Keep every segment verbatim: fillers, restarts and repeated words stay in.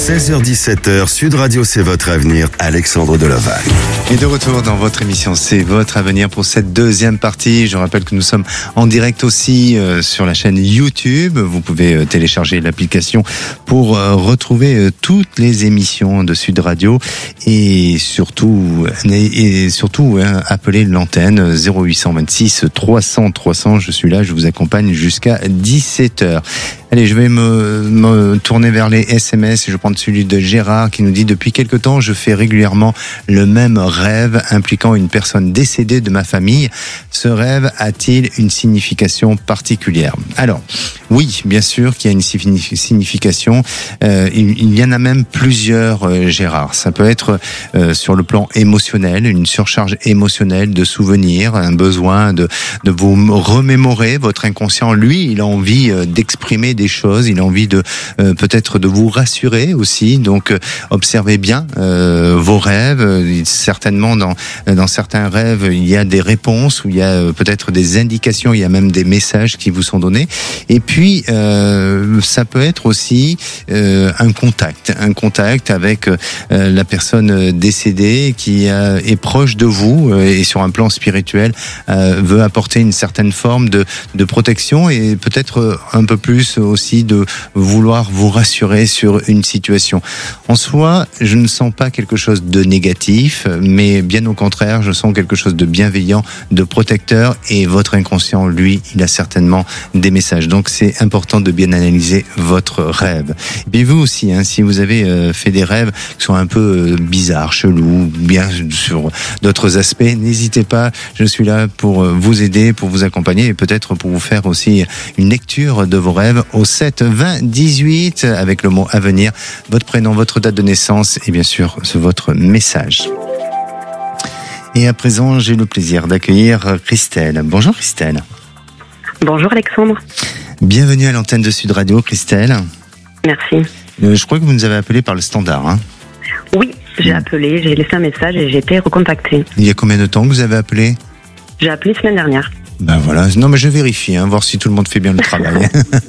seize heures dix-sept heures, Sud Radio, c'est votre avenir, Alexandre Delovac. Et de retour dans votre émission, c'est votre avenir pour cette deuxième partie. Je rappelle que nous sommes en direct aussi euh, sur la chaîne YouTube. Vous pouvez euh, télécharger l'application pour euh, retrouver euh, toutes les émissions de Sud Radio et surtout, et, et surtout hein, appeler l'antenne zéro huit cent vingt-six trois cents trois cents. Je suis là, je vous accompagne jusqu'à dix-sept heures. Allez, je vais me, me tourner vers les S M S et je vais prendre celui de Gérard qui nous dit « Depuis quelque temps, je fais régulièrement le même rêve impliquant une personne décédée de ma famille. Ce rêve a-t-il une signification particulière ?» Alors, oui, bien sûr qu'il y a une signification. Euh, il, il y en a même plusieurs, euh, Gérard. Ça peut être euh, sur le plan émotionnel, une surcharge émotionnelle de souvenirs, un besoin de, de vous remémorer. Votre inconscient, lui, il a envie euh, d'exprimer des choses, il a envie de euh, peut-être de vous rassurer aussi, donc euh, observez bien euh, vos rêves. Certainement dans dans certains rêves il y a des réponses, ou il y a euh, peut-être des indications, il y a même des messages qui vous sont donnés. Et puis euh, ça peut être aussi euh, un contact, un contact avec euh, la personne décédée qui euh, est proche de vous euh, et sur un plan spirituel euh, veut apporter une certaine forme de de protection et peut-être un peu plus aussi de vouloir vous rassurer sur une situation. En soi, je ne sens pas quelque chose de négatif, mais bien au contraire, je sens quelque chose de bienveillant, de protecteur, et votre inconscient, lui, il a certainement des messages. Donc c'est important de bien analyser votre rêve. Et puis vous aussi, hein, si vous avez euh, fait des rêves qui sont un peu euh, bizarres, chelous, bien sur d'autres aspects, n'hésitez pas, je suis là pour vous aider, pour vous accompagner et peut-être pour vous faire aussi une lecture de vos rêves au sept vingt dix-huit avec le mot avenir, votre prénom, votre date de naissance et bien sûr votre message. Et à présent, j'ai le plaisir d'accueillir Christelle. Bonjour Christelle. Bonjour Alexandre. Bienvenue à l'antenne de Sud Radio, Christelle. Merci. Euh, je crois que vous nous avez appelé par le standard. Hein. Oui, j'ai appelé, j'ai laissé un message et j'ai été recontactée. Il y a combien de temps que vous avez appelé ? J'ai appelé la semaine dernière. Ben voilà, non mais je vérifie, hein, voir si tout le monde fait bien le travail.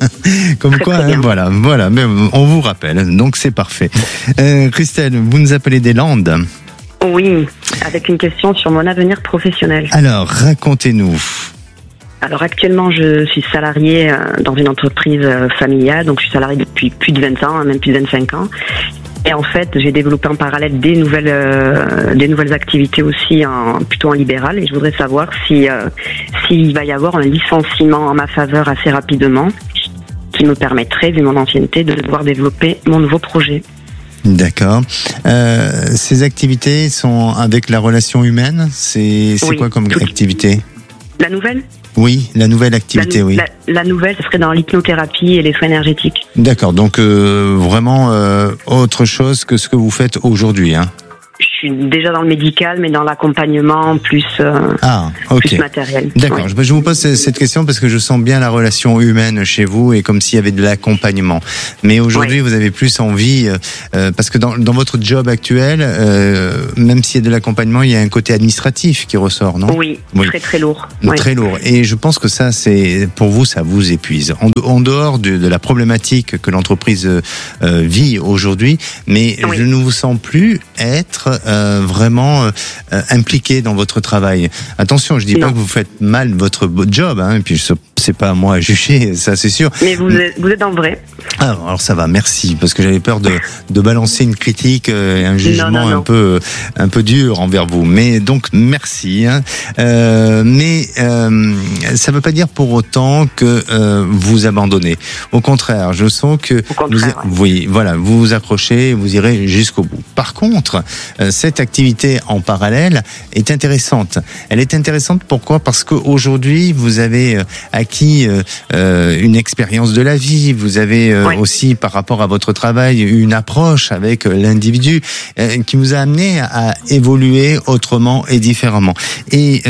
Comme très, quoi, très hein, voilà, voilà, mais on vous rappelle, donc c'est parfait. Euh, Christelle, vous nous appelez des Landes ? Oui, avec une question sur mon avenir professionnel. Alors, racontez-nous. Alors actuellement, je suis salariée dans une entreprise familiale, donc je suis salariée depuis plus de vingt ans, même plus de vingt-cinq ans. Et en fait, j'ai développé en parallèle des nouvelles, euh, des nouvelles activités aussi, en, plutôt en libéral. Et je voudrais savoir si, euh, s'il va y avoir un licenciement en ma faveur assez rapidement, qui me permettrait, vu mon ancienneté, de devoir développer mon nouveau projet. D'accord. Euh, ces activités sont avec la relation humaine. C'est, c'est oui, quoi comme tout... activité ? La nouvelle ? Oui, la nouvelle activité, la, oui. La, la nouvelle, ce serait dans l'hypnothérapie et les soins énergétiques. D'accord, donc euh, vraiment euh, autre chose que ce que vous faites aujourd'hui, hein. Je suis déjà dans le médical, mais dans l'accompagnement plus, euh, ah, okay. plus matériel. D'accord, ouais. Je vous pose cette question parce que je sens bien la relation humaine chez vous et comme s'il y avait de l'accompagnement. Mais aujourd'hui, ouais. Vous avez plus envie, euh, parce que dans, dans votre job actuel, euh, même s'il y a de l'accompagnement, il y a un côté administratif qui ressort, non ? Oui, oui. Très très lourd. Très ouais. lourd. Et je pense que ça, c'est pour vous, ça vous épuise. En, en dehors de, de la problématique que l'entreprise euh, vit aujourd'hui, mais oui. Je ne vous sens plus être Euh, vraiment euh, impliqué dans votre travail. Attention, je dis non. Pas que vous faites mal votre job, hein, et puis je, c'est pas à moi à juger, ça c'est sûr. Mais vous êtes, vous êtes dans le vrai. Ah, alors ça va, merci, parce que j'avais peur de, de balancer une critique et un jugement non, non, non. un peu un peu dur envers vous. Mais donc merci. Hein. Euh, mais euh, ça veut pas dire pour autant que euh, vous abandonnez. Au contraire, je sens que vous, ouais. oui, voilà, vous vous accrochez, vous irez jusqu'au bout. Par contre, euh, cette activité en parallèle est intéressante. Elle est intéressante pourquoi ? Parce qu'aujourd'hui, vous avez acquis euh, une expérience de la vie, vous avez euh, oui. aussi, par rapport à votre travail, une approche avec l'individu euh, qui vous a amené à évoluer autrement et différemment. Et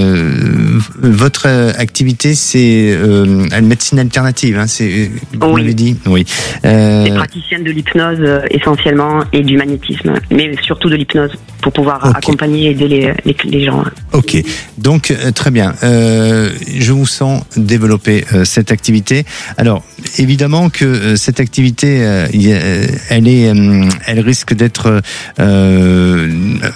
euh, votre activité, c'est euh, une médecine alternative, hein, c'est, vous oui. m'avez dit ? Oui. Euh... Des praticiennes de l'hypnose euh, essentiellement et du magnétisme, mais surtout de l'hypnose. personnes pour pouvoir okay. accompagner et aider les, les, les gens. Ok, donc euh, très bien. Euh, je vous sens développer euh, cette activité. Alors, évidemment que euh, cette activité, euh, elle est, euh, elle risque d'être euh,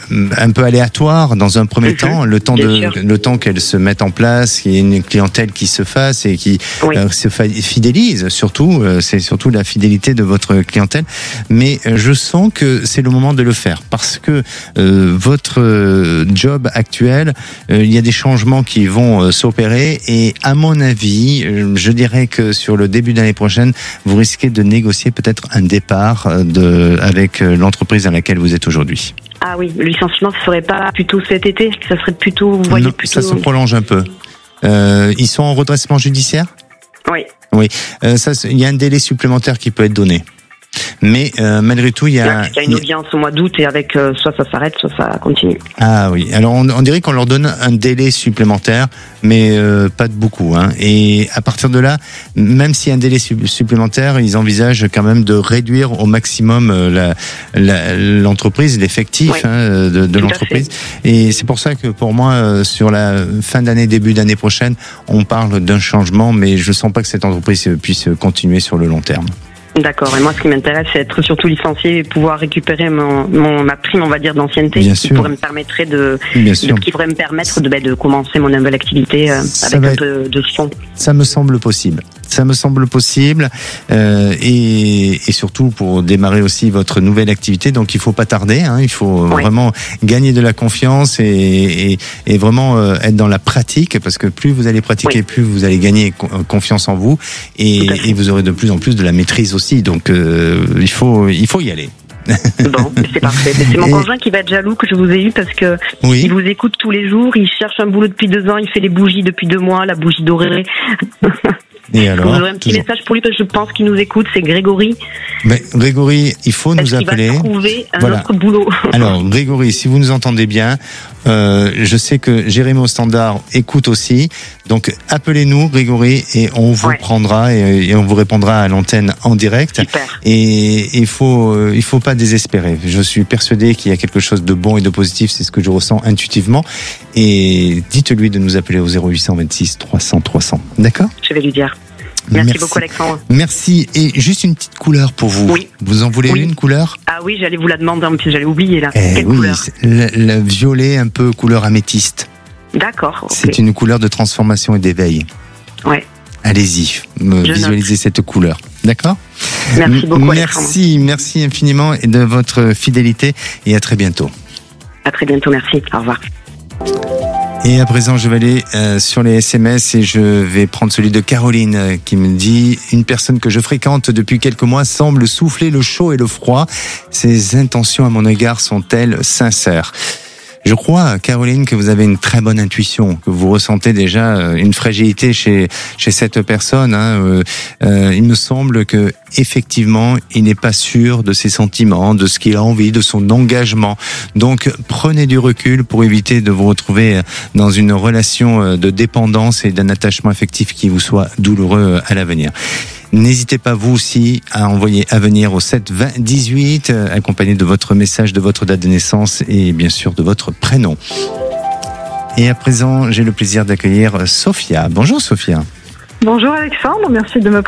un peu aléatoire dans un premier mm-hmm. temps, le temps Bien de, sûr. le temps qu'elle se mette en place, qu'il y ait une clientèle qui se fasse et qui oui. euh, se fidélise. Surtout, euh, c'est surtout la fidélité de votre clientèle. Mais euh, je sens que c'est le moment de le faire parce que euh, votre euh, job actuel, euh, il y a des changements qui vont euh, s'opérer et à mon avis, euh, je dirais que sur le début d'année prochaine, vous risquez de négocier peut-être un départ euh, de, avec euh, l'entreprise dans laquelle vous êtes aujourd'hui. Ah oui, le licenciement, ce serait pas plutôt cet été, ça serait plutôt, vous voyez, non, plutôt... Ça se prolonge un peu. Euh, ils sont en redressement judiciaire ? Oui. Oui, euh, ça, il y a un délai supplémentaire qui peut être donné. Mais euh, malgré tout, il y a, il y a une audience au mois d'août et avec euh, soit ça s'arrête, soit ça continue. Ah oui, alors on, on dirait qu'on leur donne un délai supplémentaire, mais euh, pas de beaucoup. Hein. Et à partir de là, même s'il y a un délai su- supplémentaire, ils envisagent quand même de réduire au maximum euh, la, la, l'entreprise, l'effectif oui, hein, de, de l'entreprise. Et c'est pour ça que pour moi, euh, sur la fin d'année, début d'année prochaine, on parle d'un changement, mais je sens pas que cette entreprise puisse continuer sur le long terme. D'accord. Et moi, ce qui m'intéresse, c'est être surtout licencié et pouvoir récupérer mon, mon ma prime, on va dire, d'ancienneté, Bien qui sûr. pourrait me permettre de, Bien de sûr. qui pourrait me permettre de, bah, de commencer mon nouvelle activité euh, avec un être... peu de fond. Ça me semble possible. Ça me semble possible euh, et, et surtout pour démarrer aussi votre nouvelle activité. Donc il faut pas tarder. Hein, il faut oui. vraiment gagner de la confiance et, et, et vraiment euh, être dans la pratique parce que plus vous allez pratiquer, oui. plus vous allez gagner confiance en vous et, et vous aurez de plus en plus de la maîtrise aussi. Donc euh, il faut il faut y aller. Bon, c'est parfait. Mais c'est mon et... conjoint qui va être jaloux que je vous ai eu parce que oui. il vous écoute tous les jours. Il cherche un boulot depuis deux ans. Il fait les bougies depuis deux mois, la bougie dorée. Et alors, vous aurez un petit toujours. message pour lui parce que je pense qu'il nous écoute, c'est Grégory. Mais Grégory, il faut Est-ce nous appeler. Il va trouver un voilà. autre boulot. Alors Grégory, si vous nous entendez bien, euh, je sais que Jérémy au standard écoute aussi. Donc appelez-nous Grégory et on vous ouais. prendra et, et on vous répondra à l'antenne en direct. Super. Et il faut euh, il faut pas désespérer. Je suis persuadé qu'il y a quelque chose de bon et de positif. C'est ce que je ressens intuitivement. Et dites-lui de nous appeler au zéro huit cent vingt-six trois cents trois cents. D'accord ? Je vais lui dire. Merci, Merci beaucoup Alexandre. Merci. Et juste une petite couleur pour vous. Oui. Vous en voulez oui. une couleur ? Ah oui, j'allais vous la demander, puis j'allais oublier là. Eh Quelle oui, couleur ? le, le violet un peu couleur améthyste. D'accord. Okay. C'est une couleur de transformation et d'éveil. Ouais. Allez-y, me visualisez note. Cette couleur. D'accord ? Merci beaucoup Merci, Alexandre. merci infiniment de votre fidélité et à très bientôt. À très bientôt, merci. Au revoir. Et à présent, je vais aller euh, sur les S M S et je vais prendre celui de Caroline euh, qui me dit « Une personne que je fréquente depuis quelques mois semble souffler le chaud et le froid. Ses intentions à mon égard sont-elles sincères ?» Je crois, Caroline, que vous avez une très bonne intuition, que vous ressentez déjà une fragilité chez chez cette personne. Hein. Euh, euh, il me semble que effectivement, il n'est pas sûr de ses sentiments, de ce qu'il a envie, de son engagement. Donc, prenez du recul pour éviter de vous retrouver dans une relation de dépendance et d'un attachement affectif qui vous soit douloureux à l'avenir. N'hésitez pas vous aussi à envoyer Avenir au sept vingt dix-huit, accompagné de votre message, de votre date de naissance et bien sûr de votre prénom. Et à présent, j'ai le plaisir d'accueillir Sophia. Bonjour Sophia. Bonjour Alexandre, merci de me